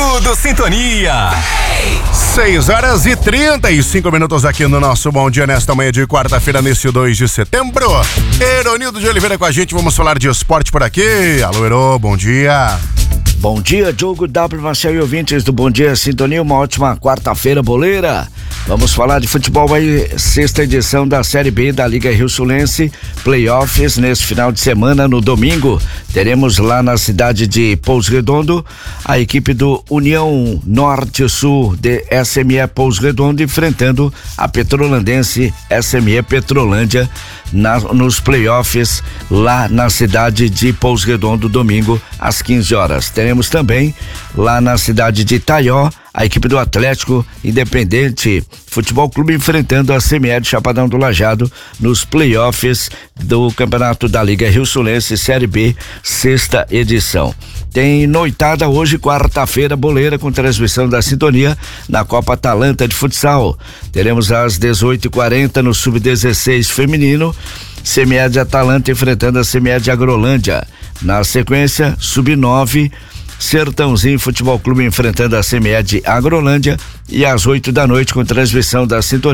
Tudo Sintonia. 6h35 aqui no nosso Bom Dia nesta manhã de quarta-feira, nesse 2 de setembro. Eronildo de Oliveira com a gente, vamos falar de esporte por aqui. Alô, Ero, bom dia. Bom dia, Diogo W. Marcelo e ouvintes do Bom Dia Sintonia, uma ótima quarta-feira boleira. Vamos falar de futebol, aí, sexta edição da Série B da Liga Rio-Sulense, playoffs nesse final de semana, no domingo. Teremos lá na cidade de Pouso Redondo, a equipe do União Norte-Sul de SME Pouso Redondo enfrentando a Petrolandense SME Petrolândia nos playoffs lá na cidade de Pouso Redondo, domingo às 15 horas. Teremos também lá na cidade de Itaió a equipe do Atlético Independente Futebol Clube enfrentando a CME de Chapadão do Lajeado nos playoffs do Campeonato da Liga Rio-Sulense Série B, sexta edição. Tem noitada hoje, quarta-feira, boleira, com transmissão da Sintonia na Copa Atalanta de Futsal. Teremos às 18h40 no Sub-16 feminino, CME de Atalanta enfrentando a CME de Agrolândia. Na sequência, Sub-9, Sertãozinho Futebol Clube enfrentando a CME de Agrolândia, e às 8 da noite com transmissão da Sintonia